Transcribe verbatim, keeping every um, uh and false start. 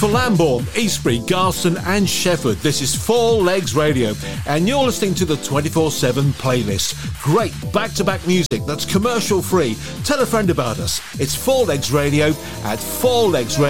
For Lambourne, Eastbury, Garston and Shefford, this is Four Legs Radio, and you're listening to the twenty-four seven playlist. Great back-to-back music that's commercial free. Tell a friend about us. It's Four Legs Radio at four legs radio